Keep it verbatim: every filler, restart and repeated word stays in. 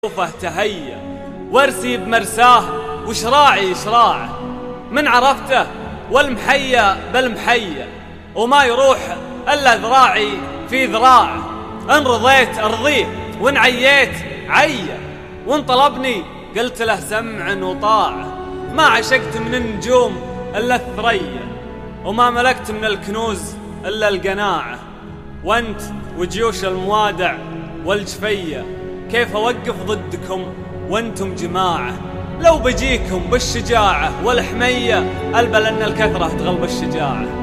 شوفه تهيأ وارسي بمرساه وشراعي شراعه، من عرفته والمحيا بالمحيا، وما يروح إلا ذراعي في ذراعه. إن رضيت أرضيه وإن عييت عيه، وإن طلبني قلت له سمع وطاعه. ما عشقت من النجوم إلا الثريا، وما ملكت من الكنوز إلا القناعة. وأنت وجيوش الموادع والجفية، كيف أوقف ضدكم وأنتم جماعة؟ لو بجيكم بالشجاعة والحمية، البل أن الكثرة تغلب الشجاعة.